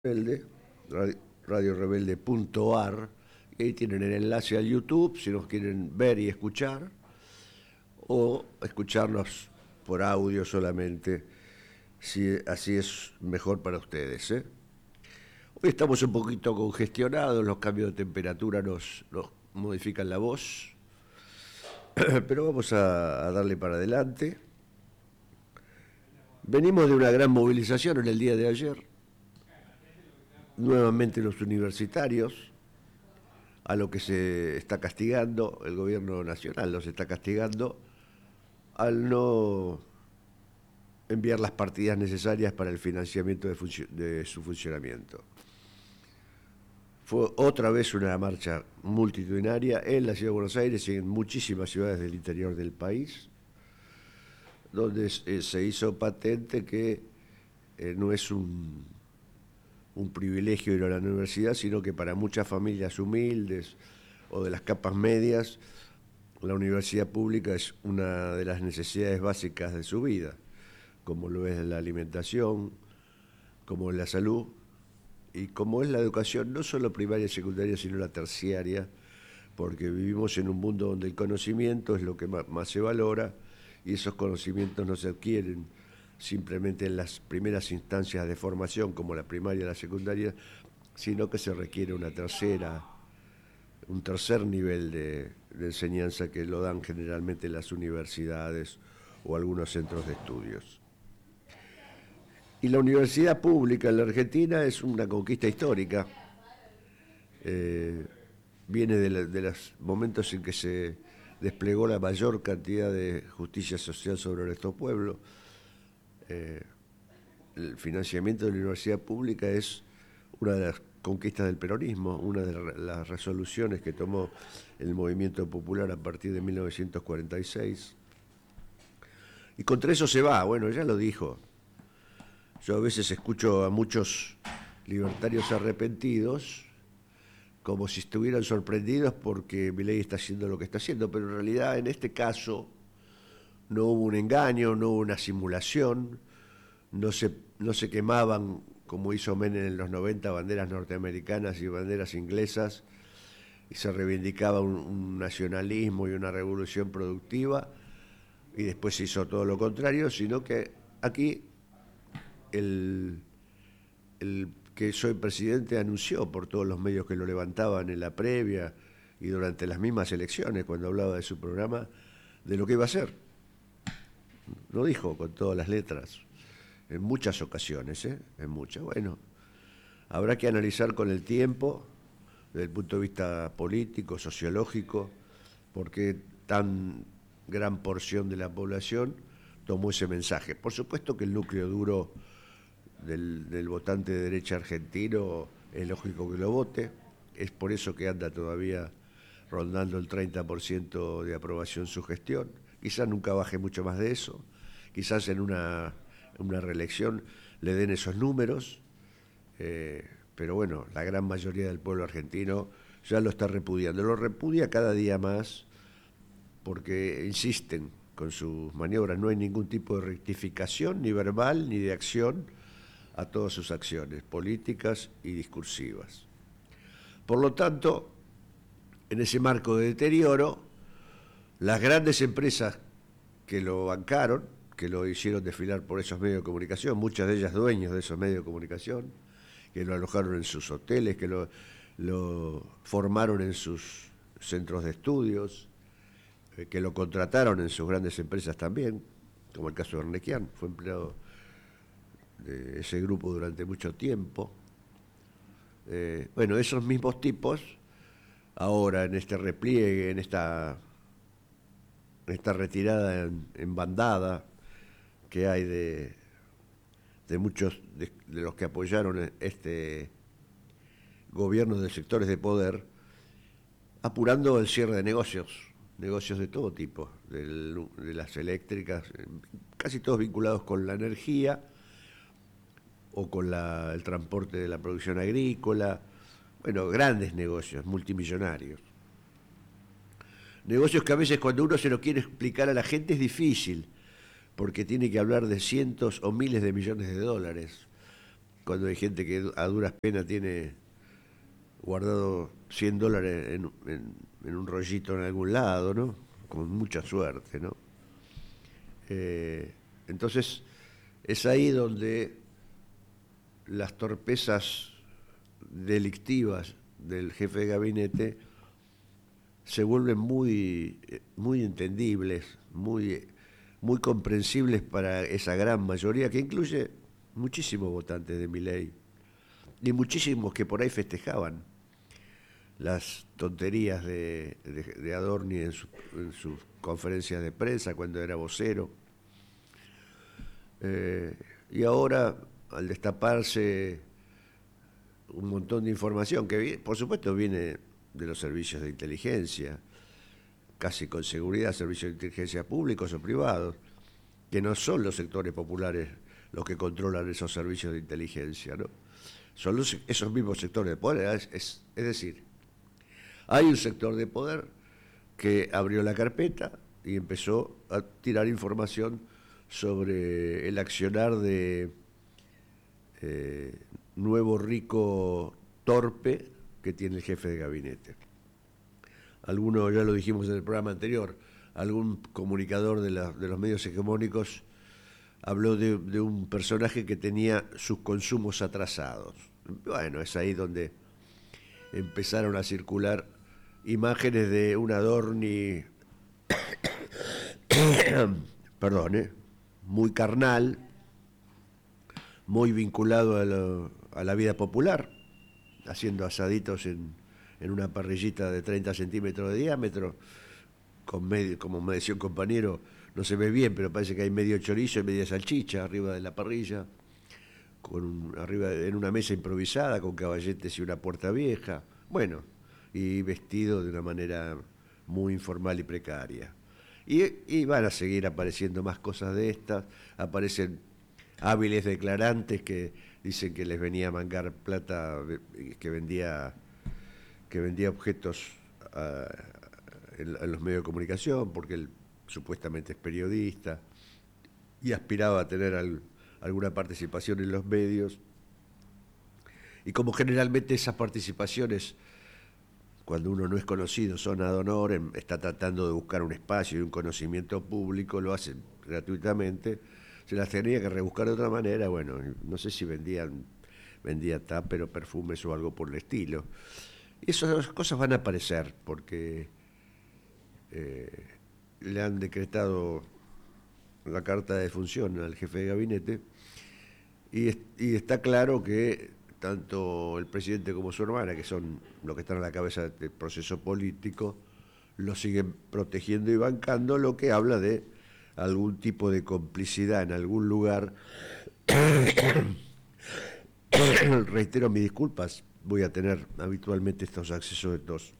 Rebelde, radiorebelde.ar, y ahí tienen el enlace al YouTube si nos quieren ver y escuchar, o escucharnos por audio solamente, si así es mejor para ustedes, ¿eh? Hoy estamos un poquito congestionados, los cambios de temperatura nos modifican la voz, pero vamos a darle para adelante. Venimos de una gran movilización en el día de ayer, nuevamente los universitarios, a lo que se está castigando, el gobierno nacional los está castigando al no enviar las partidas necesarias para el financiamiento de su funcionamiento. Fue otra vez una marcha multitudinaria en la Ciudad de Buenos Aires y en muchísimas ciudades del interior del país, donde se hizo patente que no es un privilegio ir a la universidad, sino que para muchas familias humildes o de las capas medias, la universidad pública es una de las necesidades básicas de su vida, como lo es la alimentación, como es la salud y como es la educación, no solo primaria y secundaria, sino la terciaria, porque vivimos en un mundo donde el conocimiento es lo que más se valora y esos conocimientos no se adquieren simplemente en las primeras instancias de formación, como la primaria y la secundaria, sino que se requiere un tercer nivel de enseñanza que lo dan generalmente las universidades o algunos centros de estudios. Y la universidad pública en la Argentina es una conquista histórica. Viene de los momentos en que se desplegó la mayor cantidad de justicia social sobre nuestro pueblo. El financiamiento de la universidad pública es una de las conquistas del peronismo, una de las resoluciones que tomó el movimiento popular a partir de 1946. Y contra eso se va, bueno, ya lo dijo. Yo a veces escucho a muchos libertarios arrepentidos como si estuvieran sorprendidos porque Milei está haciendo lo que está haciendo, pero en realidad en este caso no hubo un engaño, no hubo una simulación, no se quemaban, como hizo Menem en los 90, banderas norteamericanas y banderas inglesas, y se reivindicaba un nacionalismo y una revolución productiva, y después se hizo todo lo contrario, sino que aquí el que soy presidente anunció por todos los medios que lo levantaban en la previa y durante las mismas elecciones, cuando hablaba de su programa, de lo que iba a hacer. Lo dijo con todas las letras, en muchas ocasiones, en muchas. Bueno, habrá que analizar con el tiempo, desde el punto de vista político, sociológico, por qué tan gran porción de la población tomó ese mensaje. Por supuesto que el núcleo duro del votante de derecha argentino es lógico que lo vote, es por eso que anda todavía rondando el 30% de aprobación su gestión. Quizás nunca baje mucho más de eso, quizás en una reelección le den esos números, pero bueno, la gran mayoría del pueblo argentino ya lo está repudiando. Lo repudia cada día más porque insisten con sus maniobras, no hay ningún tipo de rectificación, ni verbal, ni de acción, a todas sus acciones políticas y discursivas. Por lo tanto, en ese marco de deterioro, las grandes empresas que lo bancaron, que lo hicieron desfilar por esos medios de comunicación, muchas de ellas dueños de esos medios de comunicación, que lo alojaron en sus hoteles, que lo formaron en sus centros de estudios, que lo contrataron en sus grandes empresas también, como el caso de Arnequian, fue empleado de ese grupo durante mucho tiempo. Bueno, esos mismos tipos, ahora en este repliegue, en esta retirada en bandada que hay de muchos de los que apoyaron este gobierno de sectores de poder, apurando el cierre de negocios de todo tipo, de las eléctricas, casi todos vinculados con la energía o con el transporte de la producción agrícola, bueno, grandes negocios, multimillonarios. Negocios que a veces cuando uno se lo quiere explicar a la gente es difícil, porque tiene que hablar de cientos o miles de millones de dólares. cuando hay gente que a duras penas tiene guardado $100 en un rollito en algún lado, ¿no? Con mucha suerte, ¿no? Entonces, es ahí donde las torpezas delictivas del jefe de gabinete se vuelven muy entendibles, muy comprensibles para esa gran mayoría, que incluye muchísimos votantes de Milei y muchísimos que por ahí festejaban las tonterías de Adorni en sus conferencias de prensa cuando era vocero. Y ahora, al destaparse un montón de información, que por supuesto viene de los servicios de inteligencia, casi con seguridad servicios de inteligencia públicos o privados, que no son los sectores populares los que controlan esos servicios de inteligencia, ¿no? Son esos mismos sectores de poder. Es decir, hay un sector de poder que abrió la carpeta y empezó a tirar información sobre el accionar de nuevo rico torpe que tiene el jefe de gabinete. Algunos, ya lo dijimos en el programa anterior, algún comunicador de los medios hegemónicos habló de un personaje que tenía sus consumos atrasados. Bueno, es ahí donde empezaron a circular imágenes de un Adorni, perdón, muy carnal, muy vinculado a la vida popular, haciendo asaditos en una parrillita de 30 centímetros de diámetro, como me decía un compañero, no se ve bien, pero parece que hay medio chorizo y media salchicha arriba de la parrilla, arriba en una mesa improvisada, con caballetes y una puerta vieja, bueno, y vestido de una manera muy informal y precaria. Y van a seguir apareciendo más cosas de estas, aparecen hábiles declarantes que dicen que les venía a mangar plata, que vendía objetos en los medios de comunicación, porque él supuestamente es periodista y aspiraba a tener alguna participación en los medios. Y como generalmente esas participaciones, cuando uno no es conocido, son ad honorem, está tratando de buscar un espacio y un conocimiento público, lo hacen gratuitamente, se las tenía que rebuscar de otra manera. Bueno, no sé si vendía tupper o perfumes o algo por el estilo. Y esas cosas van a aparecer porque le han decretado la carta de defunción al jefe de gabinete y está claro que tanto el presidente como su hermana, que son los que están a la cabeza del proceso político, lo siguen protegiendo y bancando, lo que habla de algún tipo de complicidad en algún lugar. Reitero mis disculpas, voy a tener habitualmente estos accesos de tos.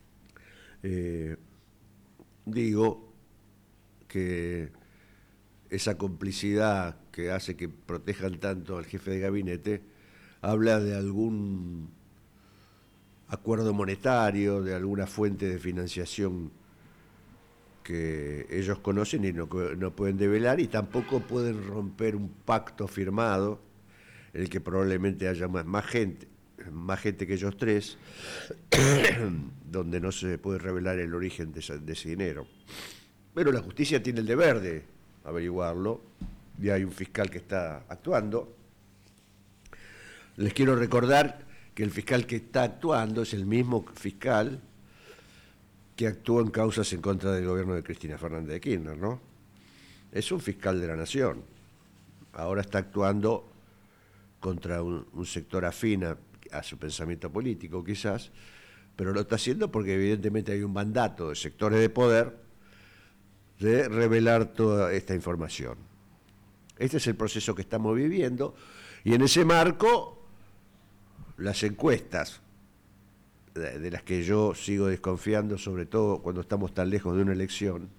Digo que esa complicidad que hace que protejan tanto al jefe de gabinete habla de algún acuerdo monetario, de alguna fuente de financiación que ellos conocen y no pueden develar, y tampoco pueden romper un pacto firmado en el que probablemente haya más gente que ellos tres, donde no se puede revelar el origen de ese dinero. Pero la justicia tiene el deber de averiguarlo, y hay un fiscal que está actuando. Les quiero recordar que el fiscal que está actuando es el mismo fiscal que actuó en causas en contra del gobierno de Cristina Fernández de Kirchner, ¿no? Es un fiscal de la nación. Ahora está actuando contra un sector afín a su pensamiento político, quizás, pero lo está haciendo porque evidentemente hay un mandato de sectores de poder de revelar toda esta información. Este es el proceso que estamos viviendo, y en ese marco las encuestas, de las que yo sigo desconfiando, sobre todo cuando estamos tan lejos de una elección,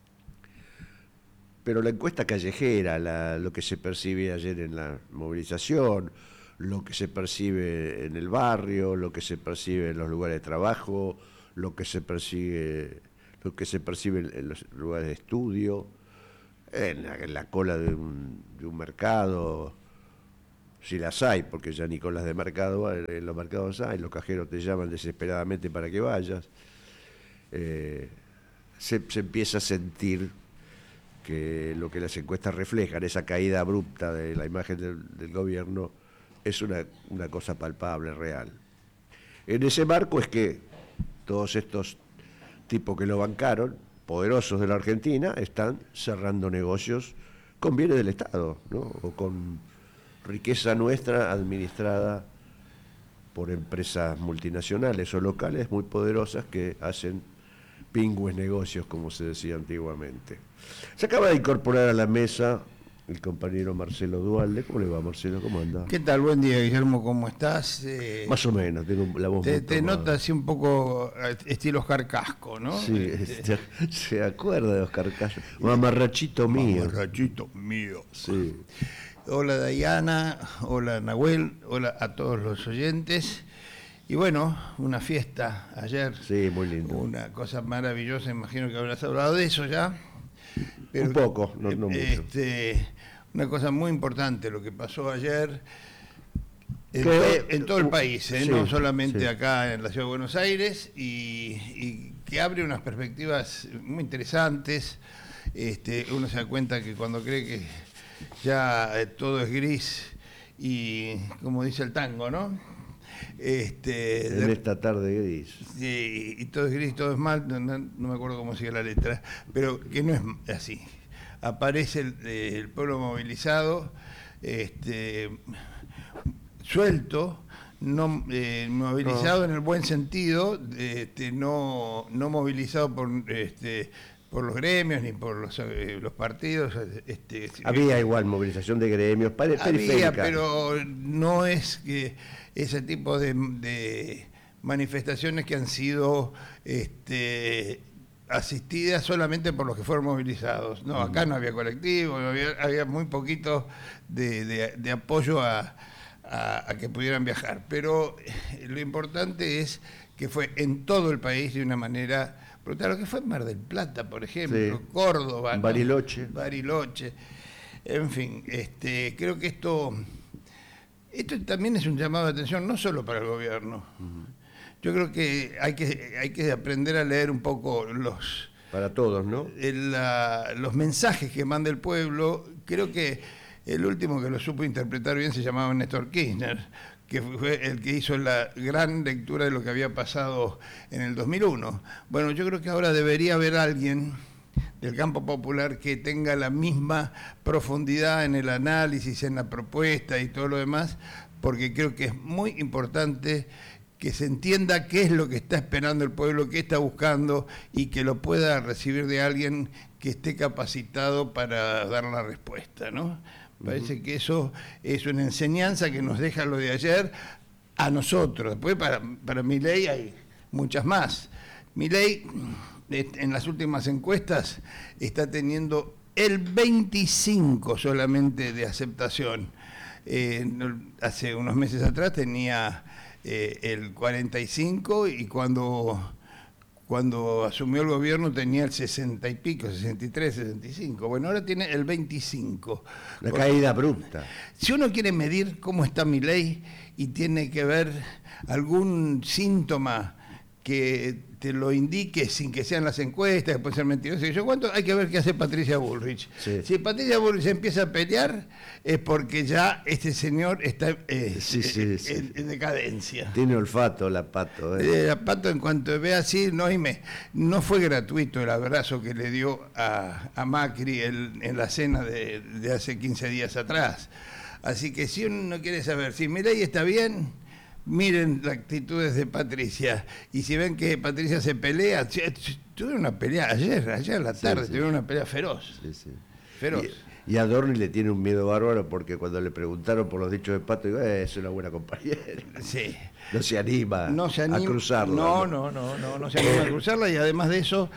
pero la encuesta callejera, lo que se percibe ayer en la movilización, lo que se percibe en el barrio, lo que se percibe en los lugares de trabajo, lo que se percibe en los lugares de estudio, en la cola de un mercado, si las hay, porque ya ni con las de mercado, en los mercados hay, los cajeros te llaman desesperadamente para que vayas. Se empieza a sentir que lo que las encuestas reflejan, esa caída abrupta de la imagen del gobierno, es una cosa palpable, real. En ese marco es que todos estos tipos que lo bancaron, poderosos de la Argentina, están cerrando negocios con bienes del Estado, ¿no? O con riqueza nuestra administrada por empresas multinacionales o locales muy poderosas que hacen pingües negocios, como se decía antiguamente. Se acaba de incorporar a la mesa el compañero Marcelo Duhalde. ¿Cómo le va, Marcelo? ¿Cómo anda? ¿Qué tal? Buen día, Guillermo, ¿cómo estás? Más o menos, tengo la voz muy te nota así un poco estilo Oscar Casco, ¿no? Sí, se acuerda de Oscar Casco. Mamarrachito mío. Mamarrachito mío. Sí. Hola Dayana, hola Nahuel, hola a todos los oyentes. Y bueno, una fiesta ayer. Sí, muy lindo. Una cosa maravillosa, imagino que habrás hablado de eso ya. Pero, un poco, no mucho. Una cosa muy importante lo que pasó ayer en todo el país, sí, no solamente sí. acá en la Ciudad de Buenos Aires, y que abre unas perspectivas muy interesantes. Uno se da cuenta que cuando cree que ya todo es gris y, como dice el tango, ¿no? En esta tarde gris. Sí, y todo es gris, todo es mal, no me acuerdo cómo sigue la letra, pero que no es así. Aparece el pueblo movilizado, suelto, movilizado en el buen sentido, no movilizado por los gremios ni por los partidos. Había igual movilización de gremios periférica. Había, pero no es que ese tipo de manifestaciones que han sido asistidas solamente por los que fueron movilizados. No, acá no había colectivo, había muy poquito de apoyo a que pudieran viajar. Pero lo importante es que fue en todo el país de una manera brutal. Lo que fue en Mar del Plata, por ejemplo, sí. Córdoba, Bariloche. Bariloche. En fin, creo que esto también es un llamado de atención, no solo para el gobierno. Yo creo que hay que aprender a leer un poco para todos, ¿no? Los mensajes que manda el pueblo. Creo que el último que lo supo interpretar bien se llamaba Néstor Kirchner, que fue el que hizo la gran lectura de lo que había pasado en el 2001. Bueno, yo creo que ahora debería haber alguien del campo popular que tenga la misma profundidad en el análisis, en la propuesta y todo lo demás, porque creo que es muy importante que se entienda qué es lo que está esperando el pueblo, qué está buscando, y que lo pueda recibir de alguien que esté capacitado para dar la respuesta, ¿no? Parece que eso es una enseñanza que nos deja lo de ayer a nosotros. Después para Milei hay muchas más. Milei en las últimas encuestas está teniendo el 25 solamente de aceptación. Hace unos meses atrás tenía el 45, y cuando asumió el gobierno tenía el 60 y pico, 63, 65. Bueno, ahora tiene el 25. La caída abrupta. Si uno quiere medir cómo está Milei y tiene que ver algún síntoma que te lo indique sin que sean las encuestas, que pueden ser mentirosas, ¿cuánto? Hay que ver qué hace Patricia Bullrich. Sí. Si Patricia Bullrich empieza a pelear, es porque ya este señor está en decadencia. Tiene olfato, la Pato. La Pato, en cuanto ve así, no fue gratuito el abrazo que le dio a Macri en la cena de hace 15 días atrás. Así que si uno quiere saber si Milei está bien, miren las actitudes de Patricia, y si ven que Patricia se pelea, tuvieron una pelea ayer a la tarde, tuvieron una pelea feroz. Sí. Feroz. Y a Dorni le tiene un miedo bárbaro, porque cuando le preguntaron por los dichos de Pato, digo, es una buena compañera. Sí. No se anima a cruzarla. No se anima a cruzarla, y además de eso,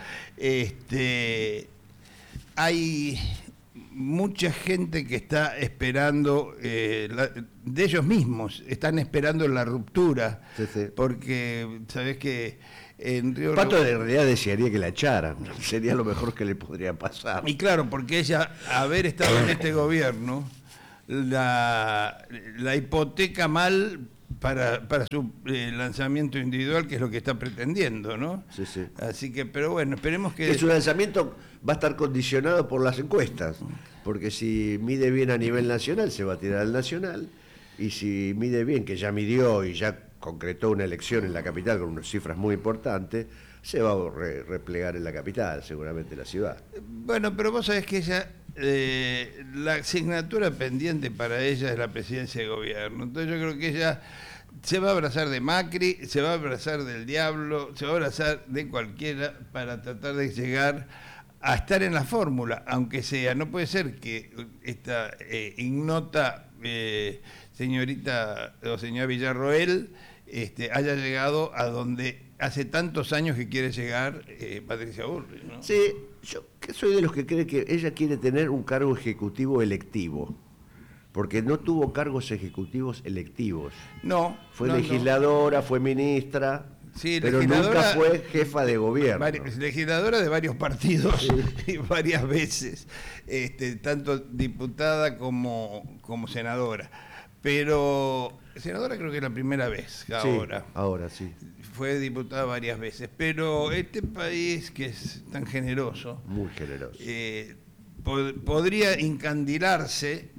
hay mucha gente que está esperando, de ellos mismos, están esperando la ruptura, porque sabés que en Río Pato en realidad desearía que la echaran, sería lo mejor que le podría pasar. Y claro, porque ella, haber estado en este gobierno, la hipoteca mal para su lanzamiento individual, que es lo que está pretendiendo, ¿no? Sí, sí. Así que, pero bueno, esperemos que... Su lanzamiento va a estar condicionado por las encuestas, porque si mide bien a nivel nacional, se va a tirar al nacional, y si mide bien, que ya midió y ya concretó una elección en la capital con unas cifras muy importantes, se va a replegar en la capital, seguramente la ciudad. Bueno, pero vos sabés que ella, la asignatura pendiente para ella es la presidencia de gobierno. Entonces yo creo que ella se va a abrazar de Macri, se va a abrazar del diablo, se va a abrazar de cualquiera para tratar de llegar a estar en la fórmula, aunque sea. No puede ser que esta ignota señorita o señora Villarroel haya llegado a donde hace tantos años que quiere llegar Patricia Bullrich, ¿no? Sí, yo que soy de los que cree que ella quiere tener un cargo ejecutivo electivo, porque no tuvo cargos ejecutivos electivos. No. Fue legisladora, fue ministra, sí, pero nunca fue jefa de gobierno. Legisladora de varios partidos, sí. Y varias veces, tanto diputada como senadora. Pero senadora creo que es la primera vez, ahora. Sí, ahora sí. Fue diputada varias veces, pero este país que es tan generoso, muy generoso, podría incandilarse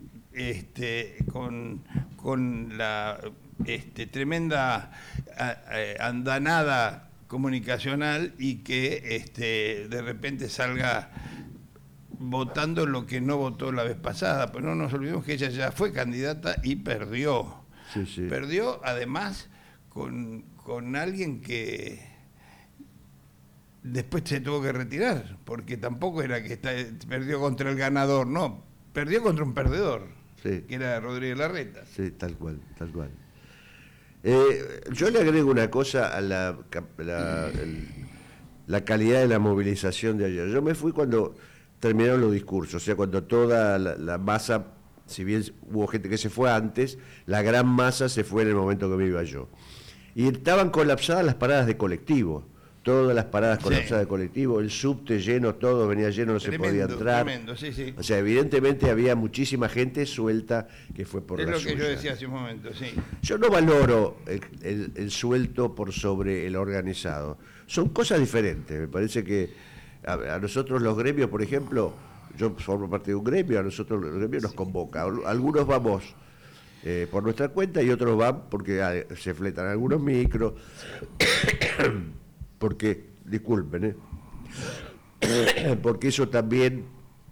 con la tremenda andanada comunicacional y que de repente salga votando lo que no votó la vez pasada. Pero no nos olvidemos que ella ya fue candidata y perdió. Sí, sí. Perdió además con alguien que después se tuvo que retirar, porque tampoco era que perdió contra el ganador, no, perdió contra un perdedor, sí, que era Rodríguez Larreta. Sí, tal cual, tal cual. Yo le agrego una cosa a la calidad de la movilización de ayer. Yo me fui cuando terminaron los discursos, o sea, cuando toda la masa, si bien hubo gente que se fue antes, la gran masa se fue en el momento que me iba yo. Y estaban colapsadas las paradas de colectivo, todas las paradas colapsadas de colectivo, el subte lleno, todo venía lleno, no tremendo, se podía entrar. Tremendo, sí, sí. O sea, evidentemente había muchísima gente suelta que fue por la suya. Es lo que yo decía hace un momento, sí. Yo no valoro el suelto por sobre el organizado. Son cosas diferentes. Me parece que a nosotros los gremios, por ejemplo, yo formo parte de un gremio, a nosotros los gremios nos convoca. Algunos vamos por nuestra cuenta y otros van porque se fletan algunos micros, porque, disculpen, porque eso también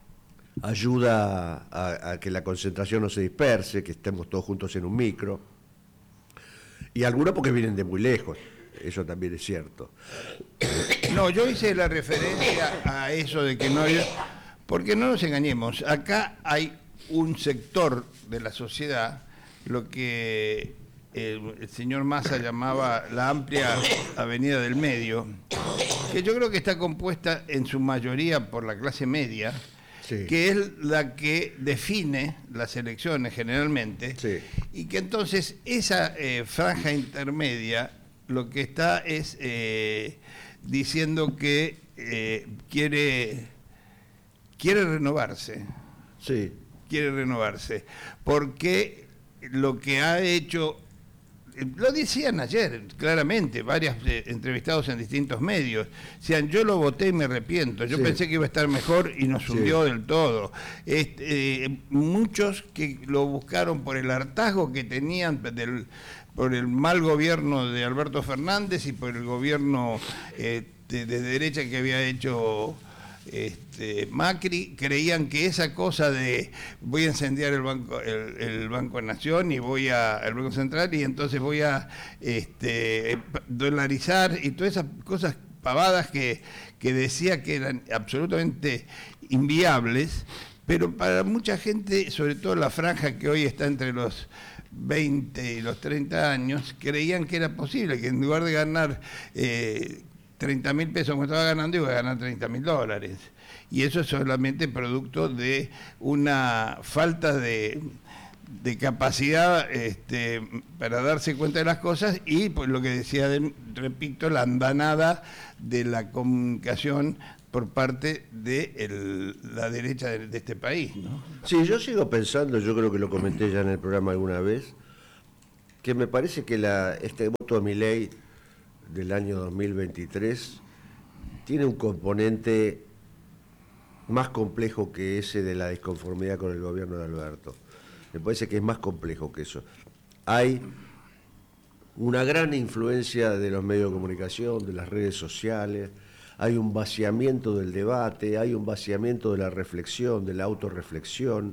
ayuda a que la concentración no se disperse, que estemos todos juntos en un micro, y algunos porque vienen de muy lejos, eso también es cierto. No, yo hice la referencia a eso de que no hay... Porque no nos engañemos, acá hay un sector de la sociedad, lo que el señor Massa llamaba la amplia avenida del medio, que yo creo que está compuesta en su mayoría por la clase media, sí, que es la que define las elecciones generalmente, sí, y que entonces esa franja intermedia lo que está es diciendo que quiere renovarse. Sí. Quiere renovarse. Porque lo que ha hecho, lo decían ayer claramente, varios entrevistados en distintos medios, decían, yo lo voté y me arrepiento, yo pensé que iba a estar mejor y nos hundió del todo. Muchos que lo buscaron por el hartazgo que tenían por el mal gobierno de Alberto Fernández y por el gobierno de derecha que había hecho Macri, creían que esa cosa de voy a incendiar el Banco Nación y voy al Banco Central y entonces voy a dolarizar y todas esas cosas pavadas que decía que eran absolutamente inviables, pero para mucha gente, sobre todo la franja que hoy está entre los 20 y los 30 años, creían que era posible, que en lugar de ganar 30.000 pesos como estaba ganando, iba a ganar $30.000. Y eso es solamente producto de una falta de capacidad para darse cuenta de las cosas y, pues, lo que decía, repito, la andanada de la comunicación por parte de la derecha de este país, ¿no? Sí, yo sigo pensando, yo creo que lo comenté ya en el programa alguna vez, que me parece que este voto a Milei del año 2023 tiene un componente más complejo que ese de la disconformidad con el gobierno de Alberto. Me parece que es más complejo que eso. Hay una gran influencia de los medios de comunicación, de las redes sociales, hay un vaciamiento del debate, hay un vaciamiento de la reflexión, de la autorreflexión.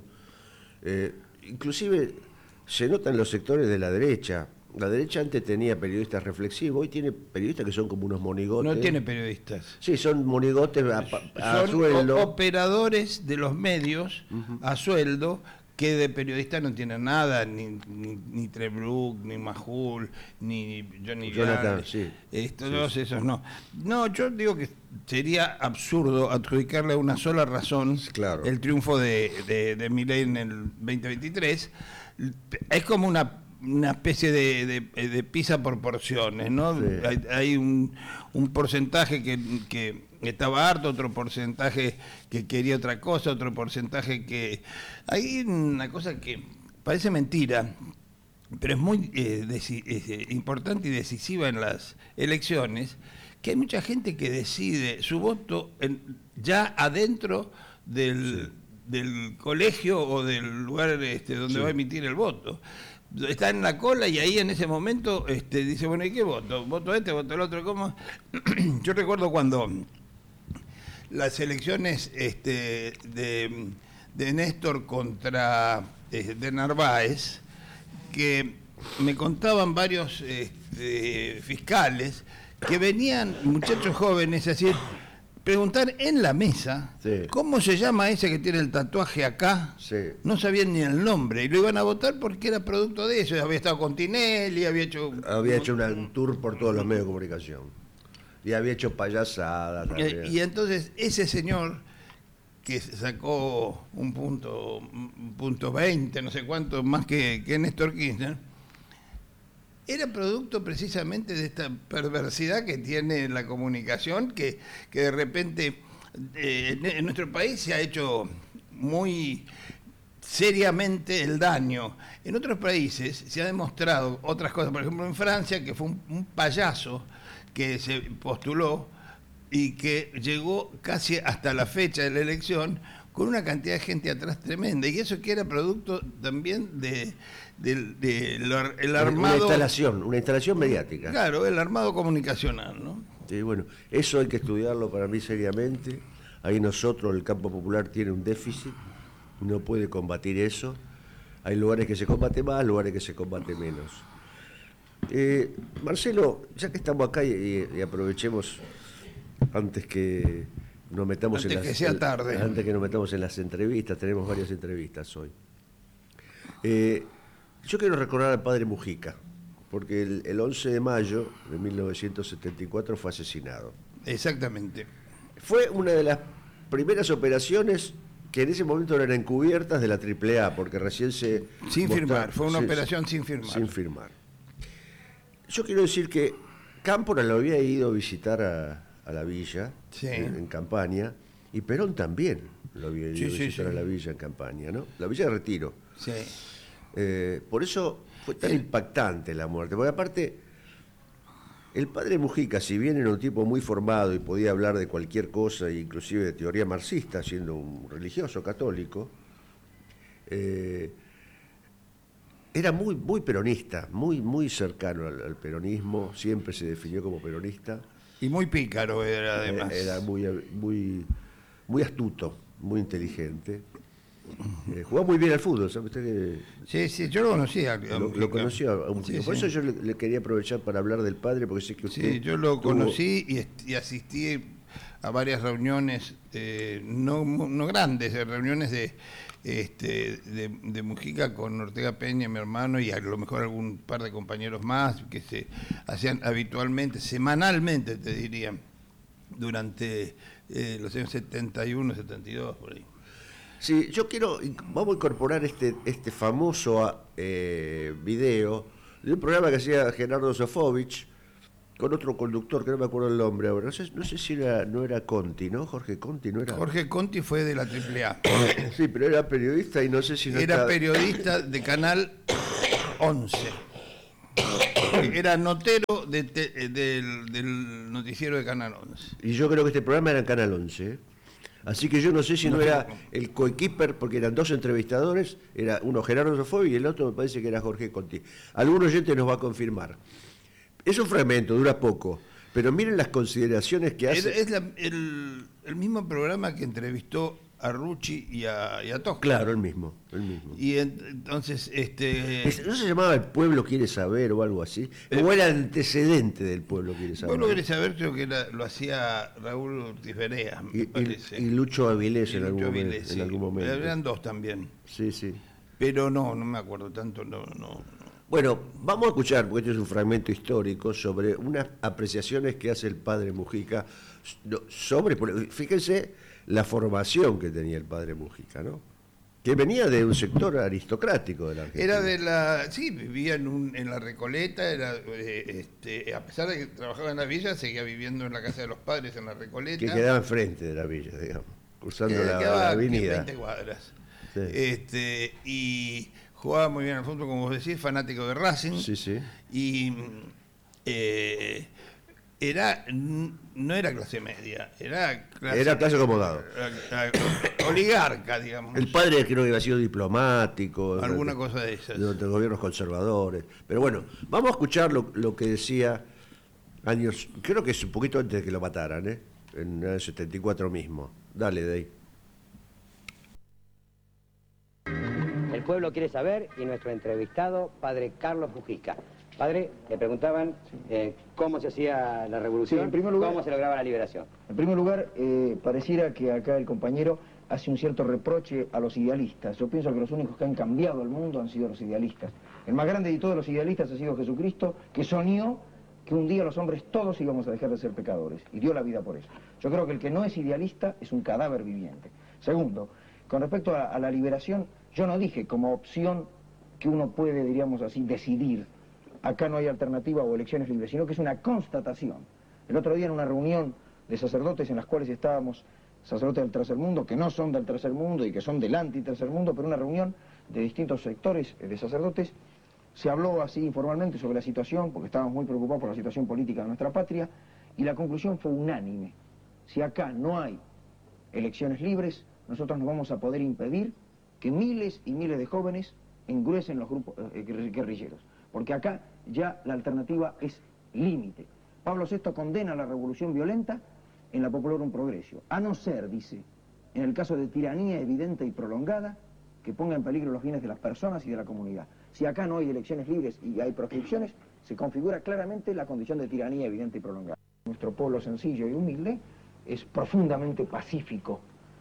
Inclusive se nota en los sectores de la derecha. La derecha antes tenía periodistas reflexivos, hoy tiene periodistas que son como unos monigotes. No tiene periodistas. Sí, son monigotes a Son sueldo. Operadores de los medios a sueldo, que de periodistas no tienen nada, ni Trebruck, ni Majul, ni Johnny Jonathan, Gall, sí. Todos esos no. No, yo digo que sería absurdo adjudicarle a una sola razón Claro. el triunfo de Milei en el 2023. Es como una especie de pizza por porciones, ¿no? Sí. Hay un porcentaje que estaba harto, otro porcentaje que quería otra cosa, otro porcentaje que... Hay una cosa que parece mentira, pero es muy importante y decisiva en las elecciones, que hay mucha gente que decide su voto ya adentro del colegio o del lugar donde va a emitir el voto. Está en la cola y ahí en ese momento dice, bueno, ¿y qué voto? ¿Voto voto el otro? ¿Cómo? Yo recuerdo cuando las elecciones de Néstor contra de Narváez, que me contaban varios fiscales que venían, muchachos jóvenes, así, preguntar en la mesa, sí, ¿cómo se llama ese que tiene el tatuaje acá? Sí. No sabían ni el nombre y lo iban a votar porque era producto de eso. Había estado con Tinelli, había hecho un tour por todos los medios de comunicación y había hecho payasadas también. y entonces ese señor que sacó un punto 20, no sé cuánto, más que Néstor Kirchner, era producto precisamente de esta perversidad que tiene la comunicación, que de repente en nuestro país se ha hecho muy seriamente el daño. En otros países se ha demostrado otras cosas, por ejemplo en Francia, que fue un payaso que se postuló y que llegó casi hasta la fecha de la elección con una cantidad de gente atrás tremenda, y eso que era producto también el armado... Una instalación mediática. Claro, el armado comunicacional, ¿no? Sí, bueno, eso hay que estudiarlo para mí seriamente. Ahí nosotros, el campo popular, tiene un déficit, no puede combatir eso. Hay lugares que se combate más, lugares que se combate menos. Marcelo, ya que estamos acá y aprovechemos antes que nos metamos antes que sea tarde. Antes que nos metamos en las entrevistas, tenemos varias entrevistas hoy. Yo quiero recordar al padre Mujica, porque el 11 de mayo de 1974 fue asesinado. Exactamente. Fue una de las primeras operaciones que en ese momento eran encubiertas de la AAA, porque recién se... Sin firmar, fue una operación sin firmar. Sin firmar. Yo quiero decir que Cámpora lo había ido a visitar a la villa, sí, en campaña, y Perón también lo había ido a visitar a la villa en campaña, ¿no? La villa de Retiro. Sí. Por eso fue tan impactante la muerte, porque aparte, el padre Mujica, si bien era un tipo muy formado y podía hablar de cualquier cosa, inclusive de teoría marxista, siendo un religioso católico, era muy, muy peronista, muy, muy cercano al peronismo, siempre se definió como peronista. Y muy pícaro era, además. Era muy, muy astuto, muy inteligente. Jugaba muy bien al fútbol, ¿sabe usted que? Sí, yo lo conocía. Lo conocí a un chico. Por eso yo le quería aprovechar para hablar del padre, porque sé que usted... Sí, yo lo conocí y asistí a varias reuniones, no grandes, reuniones de Mujica con Ortega Peña, mi hermano, y a lo mejor algún par de compañeros más, que se hacían habitualmente, semanalmente, te diría, durante los años 71, 72, por ahí. Sí, vamos a incorporar este famoso video de un programa que hacía Gerardo Sofovich, con otro conductor, que no me acuerdo el nombre ahora. No sé si no era Conti, ¿no? Jorge Conti, ¿no era? Jorge Conti fue de la AAA. Sí, pero era periodista y no sé si no Era periodista de Canal 11. Era notero del noticiero de Canal 11. Y yo creo que este programa era en Canal 11, ¿eh? Así que yo no sé si no era el coequiper, porque eran dos entrevistadores, era uno Gerardo Sofoy y el otro me parece que era Jorge Conti. Algún oyente nos va a confirmar. Es un fragmento, dura poco, pero miren las consideraciones que hace. Es el mismo programa que entrevistó a Rucci y a Tosca. Claro, el mismo. Y entonces, ¿No se llamaba El Pueblo Quiere Saber o algo así? ¿O era el antecedente del Pueblo Quiere Saber? El Pueblo Quiere Saber creo que lo hacía Raúl Ortiz Berea, me parece. Y Lucho Avilés en algún momento. Eran dos también. Sí, sí. Pero no me acuerdo tanto, no. Bueno, vamos a escuchar, porque este es un fragmento histórico, sobre unas apreciaciones que hace el padre Mujica sobre, fíjense, la formación que tenía el padre Mujica, ¿no? Que venía de un sector aristocrático de la Argentina. Sí, vivía en la Recoleta, a pesar de que trabajaba en la villa, seguía viviendo en la casa de los padres en la Recoleta. Que quedaba enfrente de la villa, digamos, cruzando la avenida. 20 cuadras. Sí. Y jugaba muy bien al fútbol, como vos decís, fanático de Racing. Sí, sí. Y no era clase media, era clase acomodado. Oligarca, digamos. El padre creo que había sido diplomático. Alguna cosa de esas. De los gobiernos conservadores. Pero bueno, vamos a escuchar lo que decía años, creo que es un poquito antes de que lo mataran, en el 74 mismo. Dale, Dey. El pueblo quiere saber y nuestro entrevistado, padre Carlos Mujica. Padre, le preguntaban cómo se hacía la revolución, sí, en primer lugar, cómo se lograba la liberación. En primer lugar, pareciera que acá el compañero hace un cierto reproche a los idealistas. Yo pienso que los únicos que han cambiado el mundo han sido los idealistas. El más grande de todos los idealistas ha sido Jesucristo, que soñó que un día los hombres todos íbamos a dejar de ser pecadores, y dio la vida por eso. Yo creo que el que no es idealista es un cadáver viviente. Segundo, con respecto a la liberación, yo no dije como opción que uno puede, diríamos así, decidir. Acá no hay alternativa o elecciones libres, sino que es una constatación. El otro día en una reunión de sacerdotes en las cuales estábamos, sacerdotes del tercer mundo, que no son del tercer mundo y que son del anti-tercer mundo, pero una reunión de distintos sectores de sacerdotes, se habló así informalmente sobre la situación, porque estábamos muy preocupados por la situación política de nuestra patria, y la conclusión fue unánime. Si acá no hay elecciones libres, nosotros no vamos a poder impedir que miles y miles de jóvenes engruesen los grupos guerrilleros. Porque acá ya la alternativa es límite. Pablo VI condena la revolución violenta en la Populorum Progressio, a no ser, dice, en el caso de tiranía evidente y prolongada, que ponga en peligro los bienes de las personas y de la comunidad. Si acá no hay elecciones libres y hay proscripciones, se configura claramente la condición de tiranía evidente y prolongada. Nuestro pueblo sencillo y humilde es profundamente pacífico.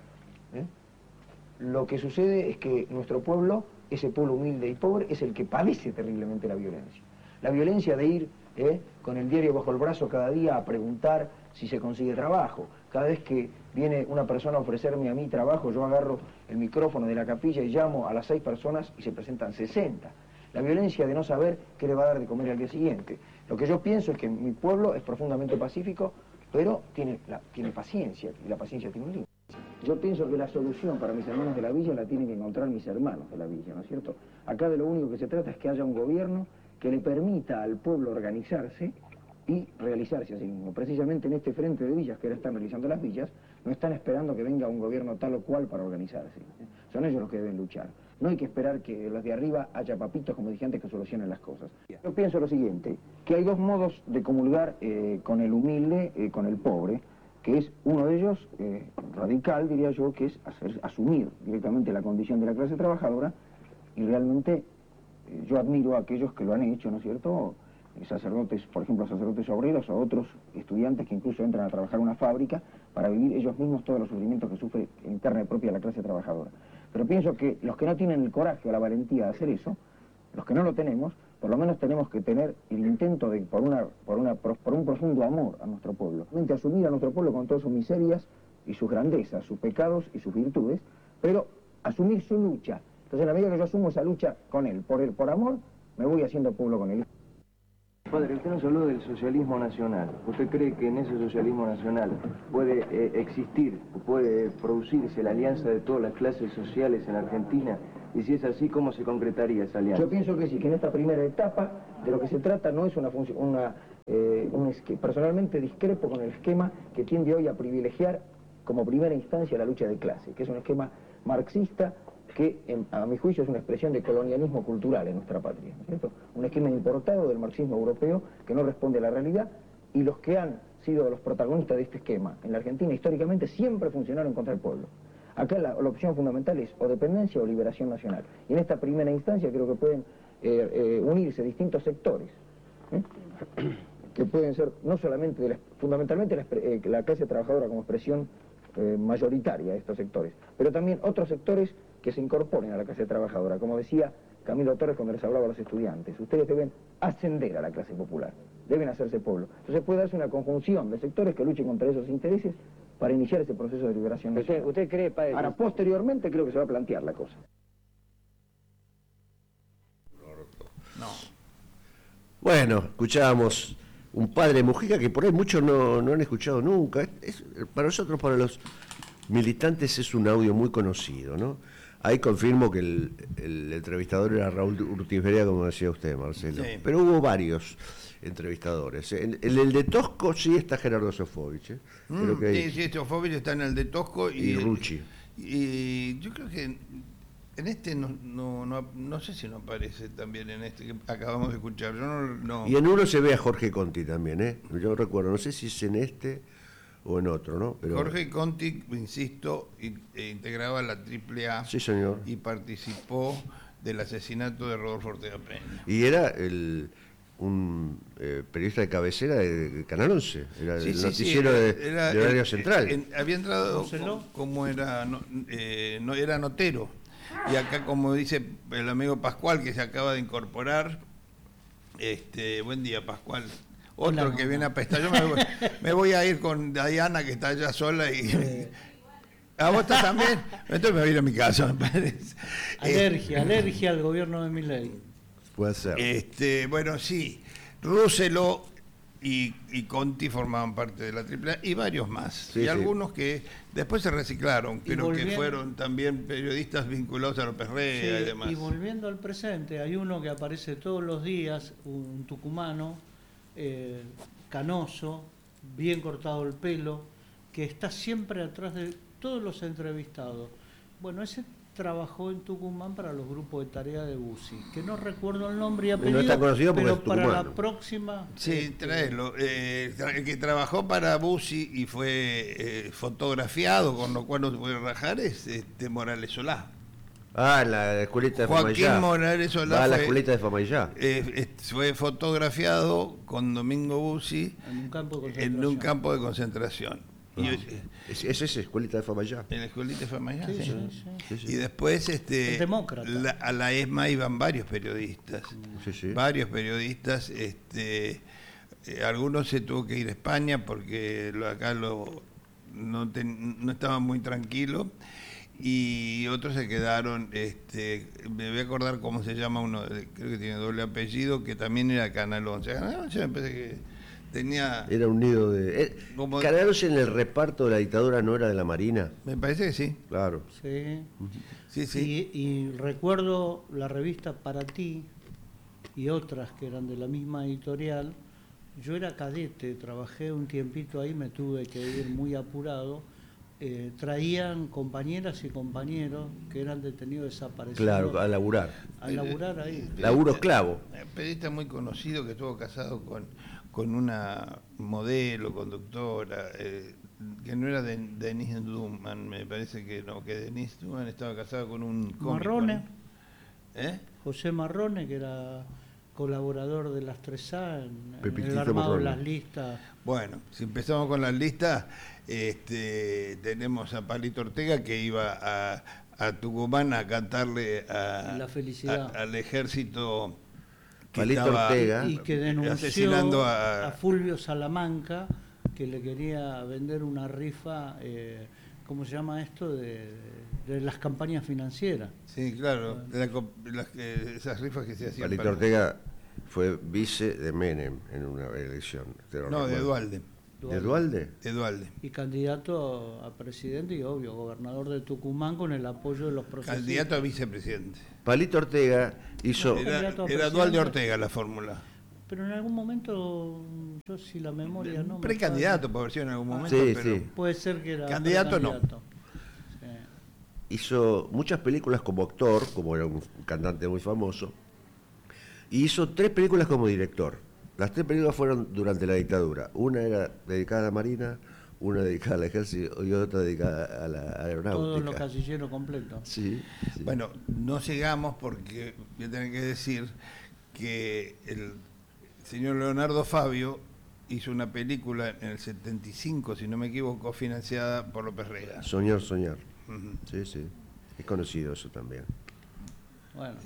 Lo que sucede es que nuestro pueblo, ese pueblo humilde y pobre, es el que padece terriblemente la violencia. La violencia de ir con el diario bajo el brazo cada día a preguntar si se consigue trabajo. Cada vez que viene una persona a ofrecerme a mí trabajo, yo agarro el micrófono de la capilla y llamo a las 6 personas y se presentan 60. La violencia de no saber qué le va a dar de comer al día siguiente. Lo que yo pienso es que mi pueblo es profundamente pacífico, pero tiene paciencia, y la paciencia tiene un límite. Yo pienso que la solución para mis hermanos de la villa la tienen que encontrar mis hermanos de la villa, ¿no es cierto? Acá de lo único que se trata es que haya un gobierno que le permita al pueblo organizarse y realizarse a sí mismo. Precisamente en este frente de villas que ahora están realizando las villas, no están esperando que venga un gobierno tal o cual para organizarse. Son ellos los que deben luchar. No hay que esperar que los de arriba haya papitos, como dije antes, que solucionen las cosas. Yo pienso lo siguiente, que hay dos modos de comulgar con el humilde, con el pobre, que es uno de ellos, radical, diría yo, que es asumir directamente la condición de la clase trabajadora, y realmente yo admiro a aquellos que lo han hecho, ¿no es cierto?, sacerdotes, por ejemplo, sacerdotes obreros o otros estudiantes que incluso entran a trabajar en una fábrica para vivir ellos mismos todos los sufrimientos que sufre interna y propia la clase trabajadora. Pero pienso que los que no tienen el coraje o la valentía de hacer eso, los que no lo tenemos, por lo menos tenemos que tener el intento de, por un profundo amor a nuestro pueblo, asumir a nuestro pueblo con todas sus miserias y sus grandezas, sus pecados y sus virtudes, pero asumir su lucha. Entonces, en la medida que yo asumo esa lucha con él, por amor, me voy haciendo pueblo con él. Padre, usted nos habló del socialismo nacional. ¿Usted cree que en ese socialismo nacional puede existir, puede producirse la alianza de todas las clases sociales en Argentina? Y si es así, ¿cómo se concretaría esa alianza? Yo pienso que sí, que en esta primera etapa de lo que se trata no es personalmente discrepo con el esquema que tiende hoy a privilegiar como primera instancia la lucha de clase, que es un esquema marxista que a mi juicio es una expresión de colonialismo cultural en nuestra patria, ¿no es cierto? Un esquema importado del marxismo europeo que no responde a la realidad, y los que han sido los protagonistas de este esquema en la Argentina históricamente siempre funcionaron contra el pueblo. Acá la opción fundamental es o dependencia o liberación nacional, y en esta primera instancia creo que pueden unirse distintos sectores, que pueden ser no solamente, fundamentalmente la clase trabajadora como expresión mayoritaria de estos sectores, pero también otros sectores que se incorporen a la clase trabajadora. Como decía Camilo Torres cuando les hablaba a los estudiantes, ustedes deben ascender a la clase popular, deben hacerse pueblo. Entonces puede darse una conjunción de sectores que luchen contra esos intereses para iniciar ese proceso de liberación nacional. ¿Usted cree, padre? Ahora, posteriormente creo que se va a plantear la cosa. No. Bueno, escuchábamos un padre Mujica que por ahí muchos no han escuchado nunca. Para nosotros, para los militantes, es un audio muy conocido, ¿no? Ahí confirmo que el entrevistador era Raúl Urtizberea, como decía usted, Marcelo. Sí. Pero hubo varios entrevistadores. En el de Tosco sí está Gerardo Sofovich. Creo que Sí, Sofovich está en el de Tosco y Rucci. Y yo creo que en este no sé si no aparece también en este que acabamos de escuchar. Yo no. Y en uno se ve a Jorge Conti también, ¿eh? Yo recuerdo, no sé si es en este o en otro, ¿no? Pero Jorge Conti, insisto, integraba la AAA. Sí, señor. Y participó del asesinato de Rodolfo Ortega Peña. Y era un periodista de cabecera de Canal 11, era el noticiero de Radio Central. Había entrado como era, no era notero. Y acá, como dice el amigo Pascual, que se acaba de incorporar, buen día, Pascual. Otro Hola, que viene a prestar. Yo me voy a ir con Diana, que está allá sola. Y ¿a vos estás también? Entonces me voy a ir a mi casa, me parece. Alergia al gobierno de Milei. Puede ser. Bueno, sí. Rússelo y Conti formaban parte de la AAA y varios más. Sí, y sí. algunos que después se reciclaron, pero que volvieron- fueron también periodistas vinculados a López Rega y demás. Y volviendo al presente, hay uno que aparece todos los días, un tucumano, canoso, bien cortado el pelo, que está siempre atrás de todos los entrevistados. Bueno, ese trabajó en Tucumán para los grupos de tarea de Bussi, que no recuerdo el nombre y apellido, está conocido porque pero es para la tucumano. próxima... Sí, traelo. El que trabajó para Bussi y fue fotografiado, con lo cual no se puede rajar, es Morales Solá. Ah, la escuelita de Joaquín Famayá. Morales Solá Va a la fue- escuelita de Famayá. Fue fotografiado con Domingo Bussi En un campo de en concentración. un campo de concentración. Y, Es esa escuelita de Famayá. en la escuelita fue mañana. Sí, Sí. sí, sí. Sí, sí. Y después Es demócrata. a la ESMA iban varios periodistas. Sí, sí. Varios periodistas. Algunos se tuvo que ir a España porque acá no estaban muy tranquilos. Y otros se quedaron, me voy a acordar cómo se llama uno, creo que tiene doble apellido, que también era Canal 11. Canal 11 me parece que tenía, Era un nido de... Como- Canal 11 en el reparto de la dictadura no era de la Marina. me parece que sí. Claro. Sí. Sí, sí. Y recuerdo la revista Para Ti y otras que eran de la misma editorial. Yo era cadete, trabajé un tiempito ahí, me tuve que ir muy apurado. Traían compañeras y compañeros que eran detenidos desaparecidos Claro, a laburar. a laburar ahí. Laburo esclavo. Un periodista muy conocido que estuvo casado con una modelo, conductora, que no era Denise Duman, me parece que no, que Denise Duman estaba casada con un cómico, Marrone, ¿no? José Marrone, que era colaborador de las 3A en el Pepitito armado de Marrone. las listas. Bueno, si empezamos con las listas, tenemos a Palito Ortega que iba a Tucumán a cantarle La felicidad. al ejército que Palito estaba Ortega. Y que denunció asesinando a Fulvio Salamanca, que le quería vender una rifa, ¿cómo se llama esto? De las campañas financieras. Sí, claro, esas rifas que se hacían. Palito para- Ortega fue vice de Menem en una elección. No, de Duhalde. ¿De Duhalde? De Duhalde. Y candidato a presidente y, obvio, gobernador de Tucumán con el apoyo de los profesores. Candidato a vicepresidente. Palito Ortega hizo... Era Duhalde Ortega la fórmula. Pero en algún momento, yo si la memoria no... Precandidato, por decir en algún momento, Sí, pero sí. Puede ser que era... Candidato no. Sí. Hizo muchas películas como actor, como era un cantante muy famoso, y hizo 3 películas como director. Las 3 películas fueron durante la dictadura. Una era dedicada a la Marina, una dedicada al ejército y otra dedicada a la aeronáutica. Todos los casilleros completos. Sí, sí. Bueno, no llegamos porque voy a tener que decir que el señor Leonardo Fabio hizo una película en el 75, si no me equivoco, financiada por López Rega. Soñar, soñar. Ujú. Sí, sí. Es conocido eso también. Bueno,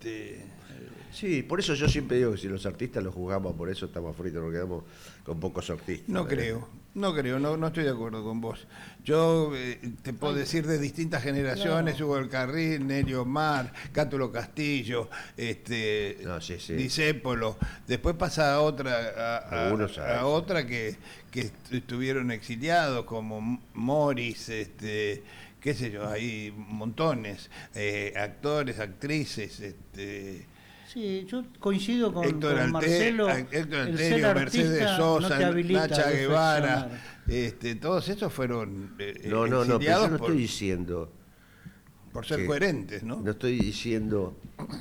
Sí, por eso yo siempre digo que si los artistas los juzgamos, por eso estamos fritos, nos quedamos con pocos artistas. No creo, no estoy de acuerdo con vos. Yo te puedo decir de distintas generaciones, Claro. Hugo del Carril, Nelio Mar, Cátulo Castillo, No, sí, sí. Discépolo. Después pasa a otra, Algunos a otra que estuvieron exiliados, como Morris, qué sé yo, hay montones, actores, actrices, sí, yo coincido con Héctor Marcelo. Héctor el ser Alterio, Mercedes artista Sosa, no te habilita Nacha a Guevara, reflexionar. todos estos fueron No, pero yo exiliados no estoy diciendo... por ser que- coherentes, ¿no? No estoy diciendo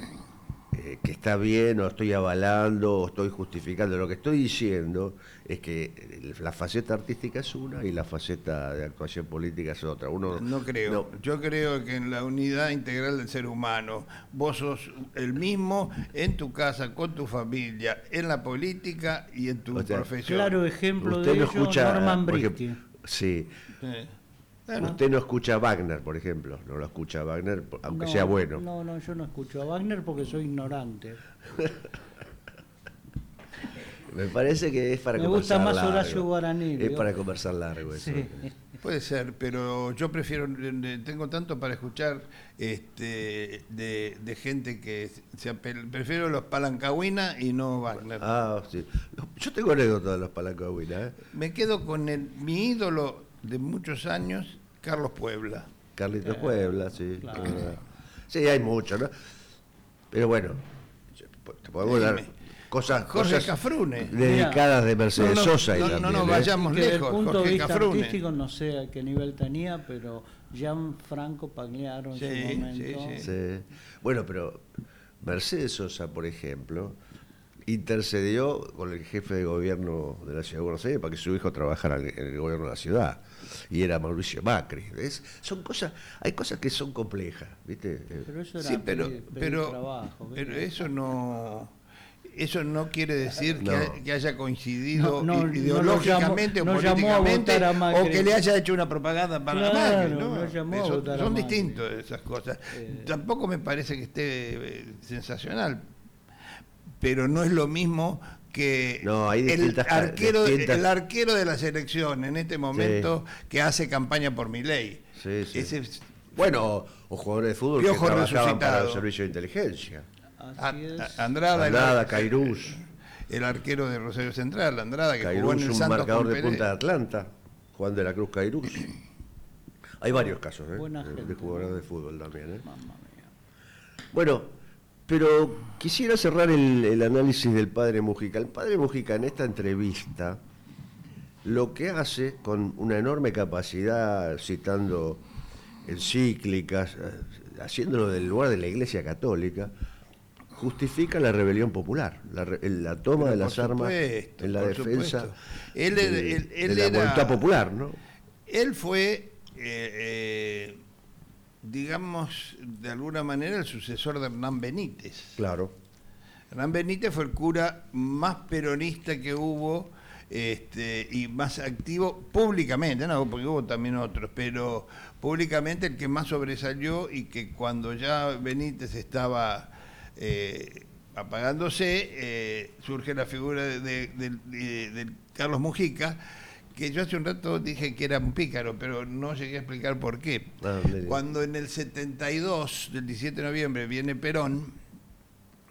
que está bien, o estoy avalando, o estoy justificando. Lo que estoy diciendo es que la faceta artística es una y la faceta de actuación política es otra. Uno No creo. no, Yo creo que en la unidad integral del ser humano, vos sos el mismo en tu casa, con tu familia, en la política y en tu O sea, profesión. Claro ejemplo usted de no ello, escucha, Norman por Britti. ejemplo, sí. Bueno, Usted no escucha a Wagner, por ejemplo. No lo escucha a Wagner, aunque No, sea bueno. No, yo no escucho a Wagner porque soy ignorante. Me parece que es para Me conversar gusta más largo. Horacio Guaraní, Es digo. para conversar largo eso. Sí. puede ser, pero yo prefiero, tengo tanto para escuchar de gente que prefiero los Palancahuina y no Wagner. Ah, sí. Yo tengo anécdotas de los Palancahuina, ¿eh? Me quedo con mi ídolo de muchos años, Carlos Puebla. Carlitos Puebla, sí. claro. Es verdad. Sí, hay mucho, ¿no? Pero bueno, te podemos dar Jorge cosas Cafrune. dedicadas de Mercedes No, Sosa. y no también, nos ¿eh? vayamos Y que desde el lejos, punto Jorge de vista Cafrune. artístico no sé a qué nivel tenía, pero Gianfranco Pagliaro en Sí, su momento. sí. Sí. Bueno, pero Mercedes Sosa, por ejemplo, intercedió con el jefe de gobierno de la ciudad de Buenos Aires para que su hijo trabajara en el gobierno de la ciudad. Y era Mauricio Macri. Son cosas, hay cosas que son complejas, ¿viste? Pero eso era Sí, pero trabajo. pero ¿viste? eso no quiere decir No. que haya coincidido No, ideológicamente no o llamó a políticamente votar a Macri. o que le haya hecho una propaganda para Claro, Macri, ¿no? no llamó a Eso- votar a son Macri. distintos esas cosas. Tampoco me parece que esté sensacional, pero no es lo mismo que No, hay el distintas- arquero distintas- el arquero de la selección en este momento que hace campaña por Milei. Sí, sí. Ese es- Bueno, o jugadores de fútbol Piojo que trabajaban para el resucitado. servicio de inteligencia. Así es. Andrada, Andrada, Cairús. el arquero de Rosario Central, Andrada, que jugó en Cairús, el un Santos marcador con de Pelé. Punta de Atlanta, Juan de la Cruz Cairús. Hay varios casos Buena de gente. jugadores de fútbol también. ¿eh? Mamma mía. Bueno, pero quisiera cerrar el análisis del padre Mujica. El padre Mujica en esta entrevista lo que hace con una enorme capacidad, citando encíclicas, haciéndolo del lugar de la Iglesia Católica, justifica la rebelión popular, la toma Pero de las por armas supuesto, en la por defensa supuesto. Él de la era- voluntad popular, ¿no? Él fue, digamos, de alguna manera el sucesor de Hernán Benítez. Claro. Hernán Benítez fue el cura más peronista que hubo y más activo públicamente, no, porque hubo también otros, pero públicamente el que más sobresalió y que cuando ya Benítez estaba apagándose, surge la figura de Carlos Mujica, que yo hace un rato dije que era un pícaro, pero no llegué a explicar por qué. Ah, mire. Cuando en el 72, del 17 de noviembre, viene Perón,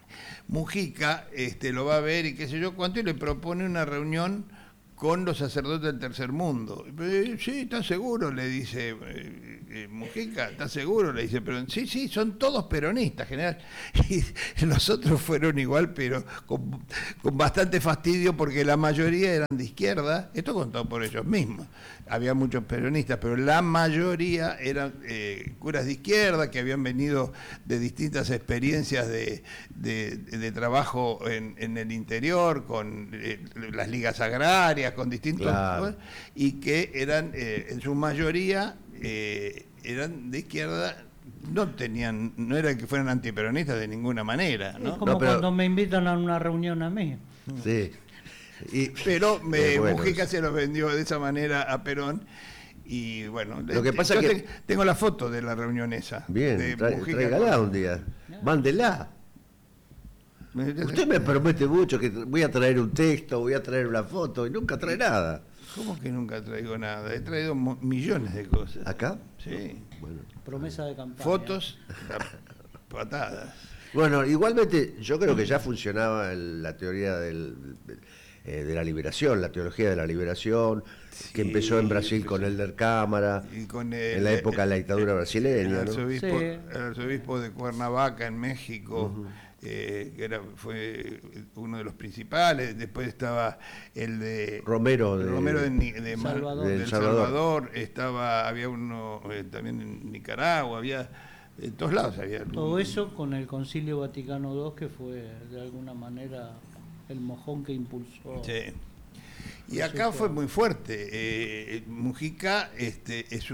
Mujica lo va a ver y qué sé yo cuánto, y le propone una reunión con los sacerdotes del tercer mundo. Sí, ¿estás seguro? Le dice Mujica, ¿estás seguro? Le dice, pero sí, son todos peronistas, general. Y los otros fueron igual, pero con bastante fastidio, porque la mayoría eran de izquierda, esto contado por ellos mismos. Había muchos peronistas, pero la mayoría eran curas de izquierda que habían venido de distintas experiencias de trabajo en el interior, con las ligas agrarias, con distintos, claro, y que eran en su mayoría eran de izquierda. No era que fueran antiperonistas de ninguna manera, ¿no? Es como cuando me invitan a una reunión a mí. Sí. Pero bueno, Mujica se los vendió de esa manera a Perón. Y bueno, lo que pasa es que tengo la foto de la reunión esa. Bien, tráigala un día. Mándela. Usted me promete mucho que voy a traer un texto, voy a traer una foto, y nunca trae nada. ¿Cómo que nunca traigo nada? He traído millones de cosas. ¿Acá? Sí. Bueno. Promesa de campaña. Fotos, patadas. Bueno, igualmente yo creo que ya funcionaba la teoría de la liberación, la teología de la liberación, sí, que empezó en Brasil con Elder Cámara, en la época de la dictadura brasileña. El arzobispo de Cuernavaca en México, que fue uno de los principales. Después estaba el de Romero de Salvador. Salvador. Había uno también en Nicaragua, había en todos lados había. Todo eso con el Concilio Vaticano II, que fue de alguna manera el mojón que impulsó. Sí. Y acá fue muy fuerte. Mujica es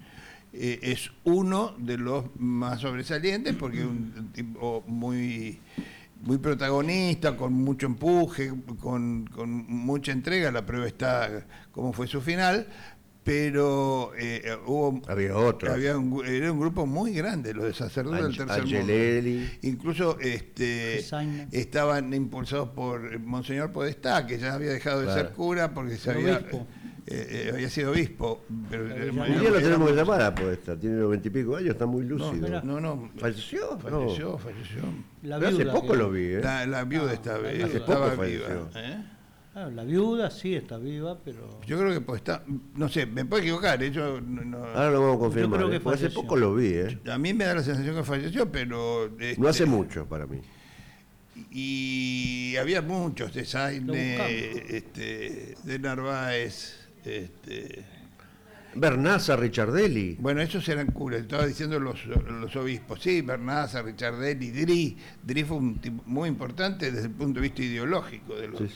uno de los más sobresalientes, porque es un tipo muy protagonista, con mucho empuje, con mucha entrega. La prueba está cómo fue su final, pero era un grupo muy grande, los de sacerdotes del tercer mundo. Incluso estaban impulsados por Monseñor Podestá, que ya había dejado de ser cura porque había sido obispo. Pero un día lo tenemos que llamar a Podestá, tiene 90 y pico años, está muy lúcido. No. ¿Falleció? Hace poco lo vi, ¿eh? La viuda estaba viva. La viuda sí está viva, pero... Yo creo que Podestá, no sé, me puedo equivocar, yo no... Ahora lo vamos a confirmar, yo creo que hace poco lo vi, ¿eh? A mí me da la sensación que falleció, pero... no hace mucho para mí. Y había muchos, de Saine, de Narváez, Bernaza, Ricciardelli. Bueno, esos eran curas, estaba diciendo los obispos. Sí, Bernaza, Ricciardelli, Dri fue un tipo muy importante desde el punto de vista ideológico de los...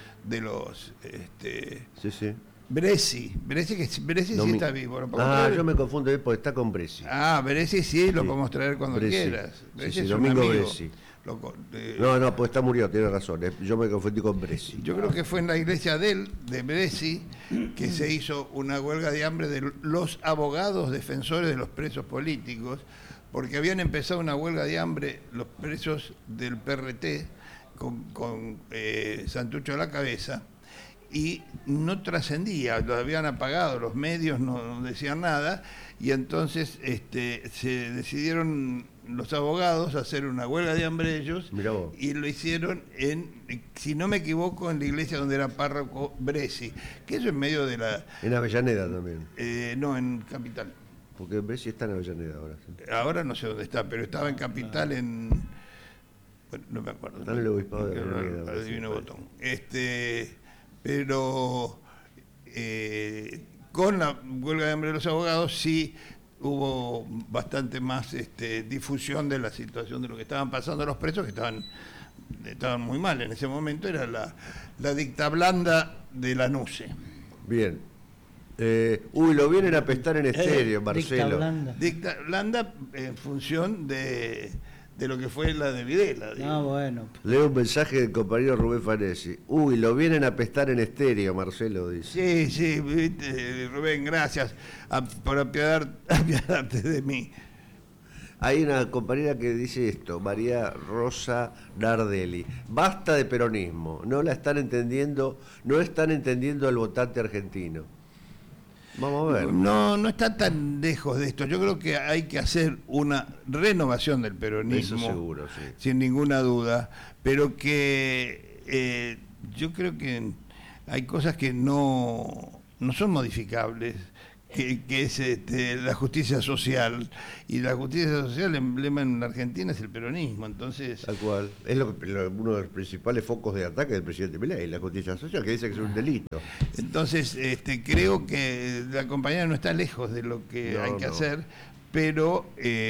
Sí. Bresci sí está vivo. Yo me confundo, porque está con Bresci. Bresci sí, lo podemos traer cuando quieras. Bresci es Domingo Bresci. Podestá murió, tiene razón. Yo me confundí con Bresci. Yo creo que fue en la iglesia de Bresci que se hizo una huelga de hambre de los abogados defensores de los presos políticos, porque habían empezado una huelga de hambre los presos del PRT con Santucho a la cabeza, y no trascendía, lo habían apagado, los medios no decían nada, y entonces se decidieron los abogados a hacer una huelga de hambre ellos, y lo hicieron si no me equivoco, en la iglesia donde era párroco Bresci, que eso en medio de la... En Avellaneda también. No, en Capital. Porque Bresci está en Avellaneda ahora. ¿Sí? Ahora no sé dónde está, pero estaba en Capital Bueno, no me acuerdo. Está en el obispado de Avellaneda. Adivino botón. Pero con la huelga de hambre de los abogados sí hubo bastante más difusión de la situación de lo que estaban pasando los presos, que estaban muy mal en ese momento. Era la dicta blanda de la NUCE. Bien. Lo vienen a pestar en estéreo, Marcelo. Dicta blanda en función de lo que fue la de Videla. Bueno. Leo un mensaje del compañero Rubén Fanesi. Lo vienen a pestar en estéreo, Marcelo dice. Sí, Rubén, gracias por apiadarte de mí. Hay una compañera que dice esto, María Rosa Nardelli. Basta de peronismo, no están entendiendo al votante argentino. Vamos a ver. No está tan lejos de esto. Yo creo que hay que hacer una renovación del peronismo. Eso seguro, sí. Sin ninguna duda, pero que yo creo que hay cosas que no son modificables, que es la justicia social, y la justicia social, el emblema en la Argentina es el peronismo, entonces... Tal cual. Es uno de los principales focos de ataque del presidente Milei, la justicia social, que dice que es un delito. Entonces, creo que la compañía no está lejos de lo que hay que hacer, pero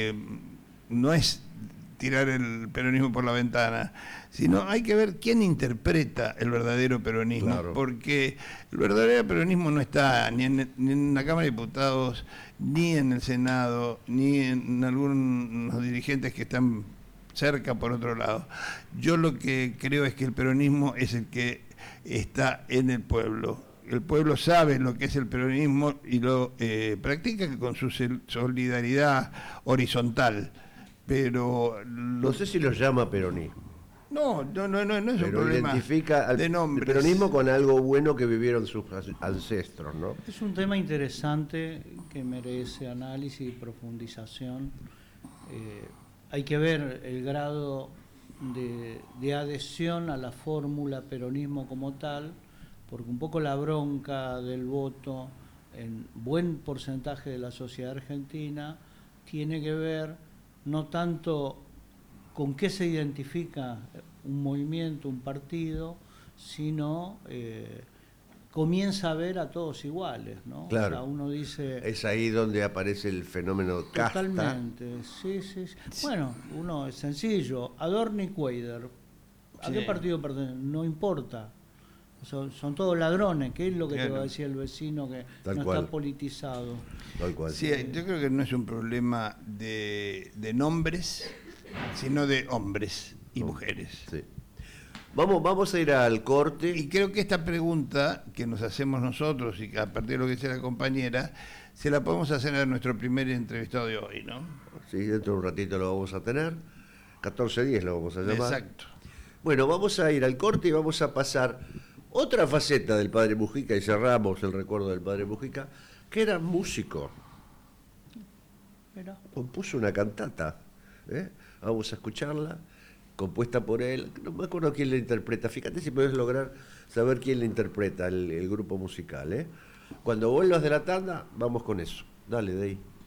no es tirar el peronismo por la ventana, sino hay que ver quién interpreta el verdadero peronismo, Claro. porque el verdadero peronismo no está ni en la Cámara de Diputados, ni en el Senado, ni en algunos dirigentes que están cerca por otro lado. Yo lo que creo es que el peronismo es el que está en el pueblo. El pueblo sabe lo que es el peronismo y lo practica con su solidaridad horizontal. Pero No sé si lo llama peronismo. no es un Pero problema identifica al de nombres. peronismo con algo bueno que vivieron sus ancestros, ¿no? Es un tema interesante que merece análisis y profundización. Hay que ver el grado de adhesión a la fórmula peronismo como tal, porque un poco la bronca del voto en buen porcentaje de la sociedad argentina tiene que ver no tanto con qué se identifica un movimiento, un partido, sino comienza a ver a todos iguales, ¿no? Claro. O sea, uno dice... Es ahí donde aparece el fenómeno casta. Totalmente, sí. Bueno, uno es sencillo, Adorno y Cuadra, ¿a Sí. qué partido pertenecen? No importa. Son todos ladrones, ¿qué es lo que te va a decir el vecino que Tal no cual. está politizado? Tal cual. Sí, yo creo que no es un problema de nombres, sino de hombres y mujeres. Sí. Vamos a ir al corte. Y creo que esta pregunta que nos hacemos nosotros, y que a partir de lo que dice la compañera, se la podemos hacer a nuestro primer entrevistado de hoy, ¿no? Sí, dentro de un ratito lo vamos a tener. 14:10 lo vamos a llamar. Exacto. Bueno, vamos a ir al corte y vamos a pasar otra faceta del padre Mujica, y cerramos el recuerdo del padre Mujica, que era músico. Mira. Compuso una cantata. Vamos a escucharla, compuesta por él. No me acuerdo quién la interpreta. Fíjate si puedes lograr saber quién la interpreta, el grupo musical. Cuando vuelvas de la tanda, vamos con eso. Dale, Dey.